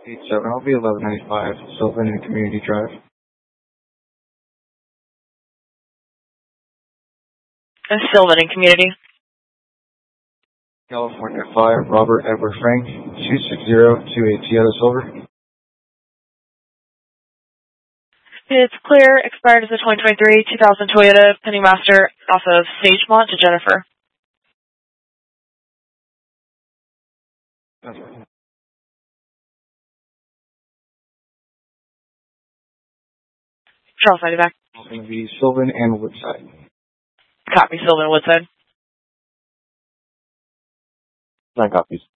87. I'll be 1195 Sylvan and Community Drive. Sylvan and Community. California 5, Robert Edward Frank, 26028 Seattle Silver. It's clear, expired as a 2023 2000 Toyota Pennymaster off of Sagemont to Jennifer. That's right. Charles, I'll be back. It's going to be Sylvan and Woodside. Copy, Sylvan Woodside. 9 copies.